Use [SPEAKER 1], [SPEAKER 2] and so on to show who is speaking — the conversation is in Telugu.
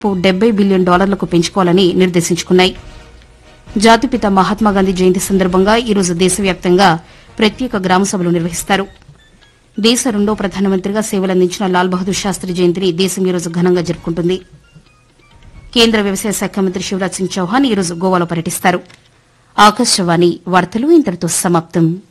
[SPEAKER 1] $70 బిలియన్ పెంచుకోవాలని నిర్దేశించుకున్నాయి. జాతిపిత మహాత్మాగాంధీ జయంతి సందర్భంగా ఈరోజు దేశవ్యాప్తంగా ప్రత్యేక గ్రామ సభలు నిర్వహిస్తారు. దేశ రెండో ప్రధానమంత్రిగా సేవలందించిన లాల్ బహదూర్ శాస్త్రి జయంతిని దేశం ఈరోజు ఘనంగా జరుపుకుంటుంది. కేంద్ర వ్యవసాయ శాఖ మంత్రి శివరాజ్ సింగ్ చౌహాన్ ఈరోజు గోవాలో పర్యటిస్తారు. ఆకాశవాణి వార్తలు ఇంతటితో సమాప్తం.